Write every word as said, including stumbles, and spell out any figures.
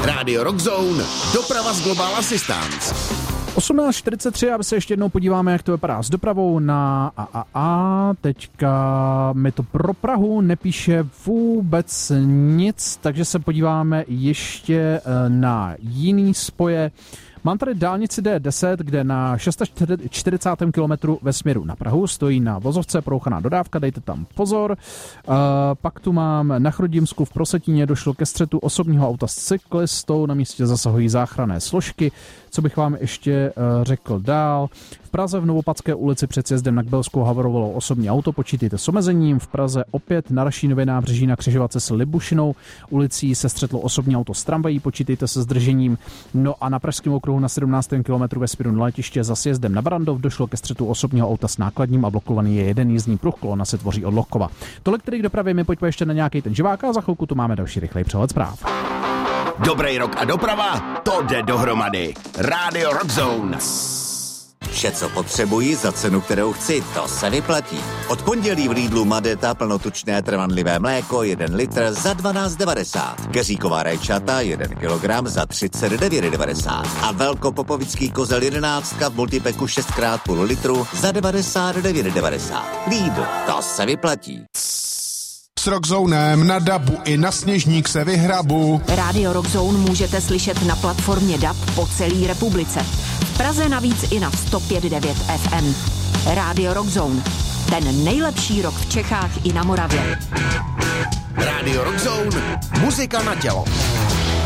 Rádio Rockzone, doprava z Global Assistance. osmnáct čtyřicet tři, aby se ještě jednou podíváme, jak to vypadá s dopravou na A A A. Teďka mi to pro Prahu nepíše vůbec nic, takže se podíváme ještě na jiný spoje. Mám tady dálnici D deset, kde na čtyřicátém šestém kilometru ve směru na Prahu stojí na vozovce prouchaná dodávka, dejte tam pozor. Uh, pak tu mám na Chrudimsku v Prosetíně došlo ke střetu osobního auta s cyklistou, na místě zasahují záchranné složky. Co bych vám ještě uh, řekl dál? V Praze v Novopadské ulici před sjezdem na Kbelskou havarovalo osobní auto, počítejte s omezením. V Praze opět na Rašínově nábřeží na křižovatce s Libušinou ulicí se střetlo osobní auto s tramvají, počítejte se zdržením. No a na Pražském okruhu na sedmnáctém kilometru ve směru na letiště za sjezdem na Barandov došlo ke střetu osobního auta s nákladním a blokovaný je jeden jízdní pruh, kolona se tvoří od Lokova. Tolik tedy k dopravě, my pojďme ještě na nějaký ten živák a za chvilku tu máme další rychlej přehled zpráv. Dobrý rok a doprava, to jde dohromady. Rádio Rockzone. Vše, co potřebuji za cenu, kterou chci, to se vyplatí. Od pondělí v Lidlu Madeta plnotučné trvanlivé mléko jeden litr za dvanáct devadesát. Keříková rajčata jeden kilogram za třicet devět devadesát. A velkopopovický kozel jedenáctka v multipeku šest krát půl litru za devadesát devět devadesát. Lidl, to se vyplatí. S Rockzonem na dabu i na Sněžník se vyhrabu. Rádio Rockzone můžete slyšet na platformě D A B po celé republice. V Praze navíc i na sto pět devět F M. Rádio Rockzone. Ten nejlepší rock v Čechách i na Moravě. Rádio Rockzone. Muzika na tělo.